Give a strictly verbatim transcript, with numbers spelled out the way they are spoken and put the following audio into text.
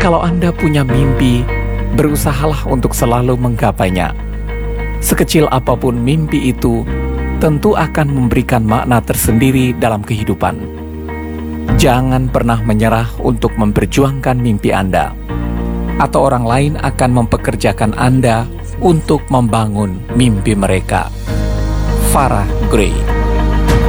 Kalau Anda punya mimpi, berusahalah untuk selalu menggapainya. Sekecil apapun mimpi itu, tentu akan memberikan makna tersendiri dalam kehidupan. Jangan pernah menyerah untuk memperjuangkan mimpi Anda, atau orang lain akan mempekerjakan Anda untuk membangun mimpi mereka. Farah Gray.